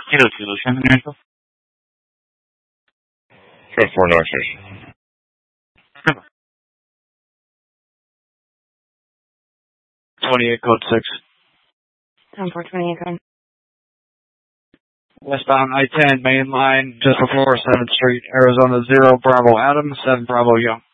Kilo Kilo, Shannon Nashville. Code 4, no extension. 28, code 6. 10-4, 28, Westbound I-10 main line just before 7th Street, Arizona 0 Bravo Adam, 7 Bravo Young.